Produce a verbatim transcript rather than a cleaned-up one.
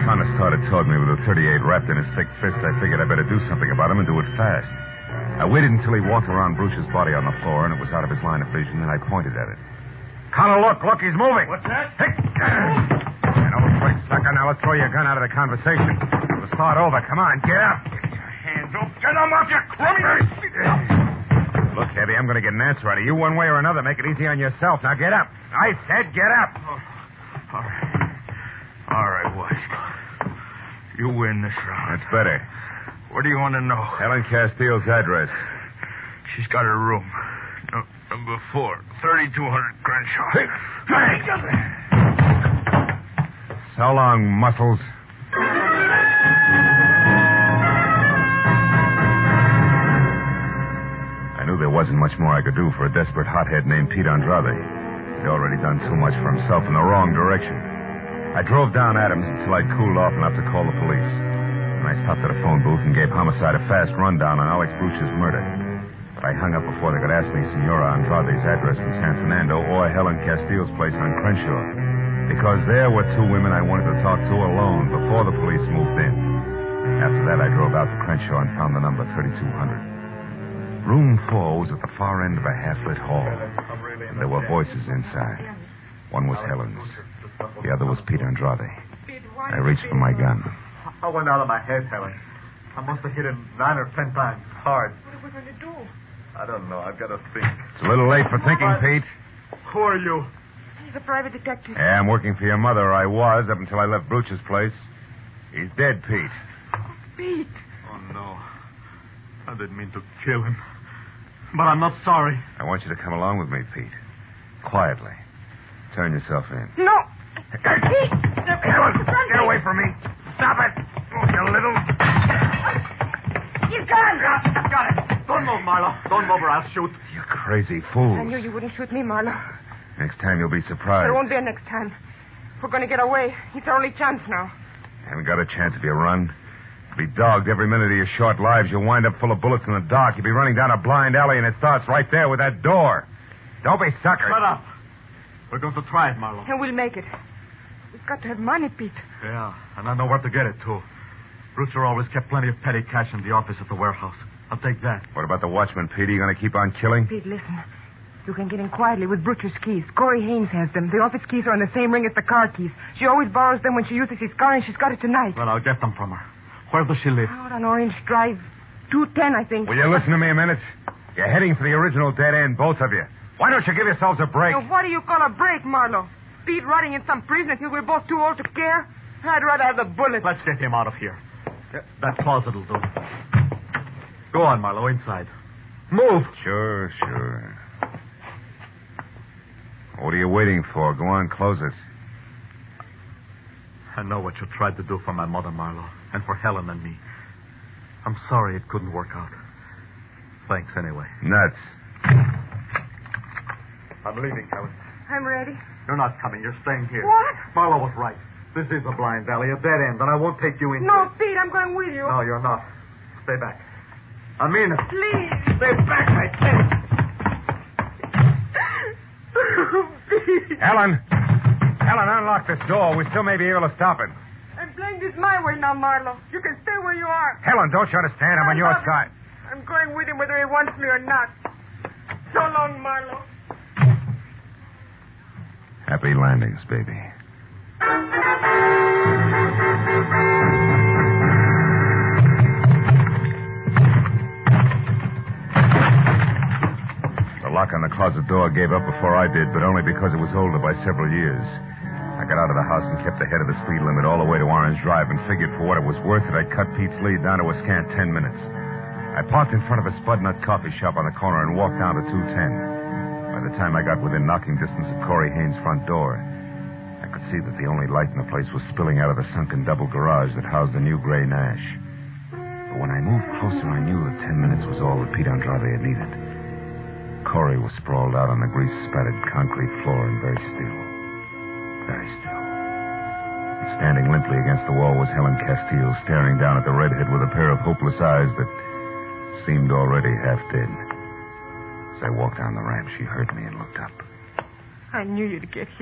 Connor started toward me with a thirty-eight wrapped in his thick fist, I figured I'd better do something about him and do it fast. I waited until he walked around Bruce's body on the floor and it was out of his line of vision, and I pointed at it. Connor, look, look, he's moving. What's that? Hey. And old quick, sucker. Now let's throw your gun out of the conversation. We'll start over. Come on, get up. Get your hands up. Get them off, you crummy. Look, Heavy, I'm going to get an answer out of you one way or another. Make it easy on yourself. Now get up. I said get up. Oh, all right. All right, Wise. You win this round. That's better. What do you want to know? Helen Castile's address. She's got her room. No, number four, thirty-two hundred Crenshaw. Hey. So long, muscles. I knew there wasn't much more I could do for a desperate hothead named Pete Andrade. He'd already done too much for himself in the wrong direction. I drove down Adams until I'd cooled off enough to call the police. And I stopped at a phone booth and gave Homicide a fast rundown on Alex Bruce's murder. But I hung up before they could ask me Senora Andrade's address in San Fernando or Helen Castile's place on Crenshaw. Because there were two women I wanted to talk to alone before the police moved in. After that, I drove out to Crenshaw and found the number thirty-two hundred. Room four was at the far end of a half-lit hall. And there were voices inside. One was Helen's. The other was Pete Andrade. I reached for my gun. I went out of my head, Helen. I must have hit him nine or ten times. Hard. What are we going to do? I don't know. I've got to think. It's a little late for thinking, Pete. Who are you? He's a private detective. Yeah, I'm working for your mother. I was, up until I left Bruce's place. He's dead, Pete. Pete. Oh, no. I didn't mean to kill him. But I'm not sorry. I want you to come along with me, Pete. Quietly. Turn yourself in. No. Pete! Helen, get away from me. Stop it. Oh, you little... He's gone. Got it. Don't move, Marlo. Don't move or I'll shoot. You crazy fool. I knew you wouldn't shoot me, Marlo. Next time you'll be surprised. There won't be a next time. If we're going to get away, it's our only chance now. You haven't got a chance if you run. You'll be dogged every minute of your short lives. You'll wind up full of bullets in the dark. You'll be running down a blind alley, and it starts right there with that door. Don't be suckers. Shut up. We're going to try it, Marlo. And we'll make it. We've got to have money, Pete. Yeah, and I know where to get it, too. Brewster always kept plenty of petty cash in the office at the warehouse. I'll take that. What about the watchman, Pete? Are you going to keep on killing? Pete, listen. You can get in quietly with Butcher's keys. Corey Haynes has them. The office keys are on the same ring as the car keys. She always borrows them when she uses his car, and she's got it tonight. Well, I'll get them from her. Where does she live? Out on Orange Drive. two ten, I think. Will you listen to me a minute? You're heading for the original dead end, both of you. Why don't you give yourselves a break? Now, what do you call a break, Marlo? Pete rotting in some prison until we're both too old to care? I'd rather have the bullets. Let's get him out of here. That closet will do. Go on, Marlo, inside. Move. Sure, sure. What are you waiting for? Go on, close it. I know what you tried to do for my mother, Marlo, and for Helen and me. I'm sorry it couldn't work out. Thanks anyway. Nuts. I'm leaving, Helen. I'm ready. You're not coming. You're staying here. What? Marlo was right. This is a blind alley, a dead end, and I won't take you in. No, Pete, I'm going with you. No, you're not. Stay back. I mean it. Please. Stay back, I said. Pete. Helen! Helen, unlock this door. We still may be able to stop it. I'm playing this my way now, Marlo. You can stay where you are. Helen, don't you understand? I'm on your not- side. I'm going with him whether he wants me or not. So long, Marlo. Happy landings, baby. The lock on the closet door gave up before I did, but only because it was older by several years. I got out of the house and kept ahead of the speed limit all the way to Orange Drive and figured for what it was worth that I'd cut Pete's lead down to a scant ten minutes. I parked in front of a Spud Nut coffee shop on the corner and walked down to two ten. By the time I got within knocking distance of Corey Haynes' front door, I could see that the only light in the place was spilling out of the sunken double garage that housed the new gray Nash. But when I moved closer, I knew that ten minutes was all that Pete Andrade had needed. Corey was sprawled out on the grease-spattered concrete floor and very still. Very still. And standing limply against the wall was Helen Castile, staring down at the redhead with a pair of hopeless eyes that seemed already half dead. As I walked down the ramp, she heard me and looked up. I knew you'd get here.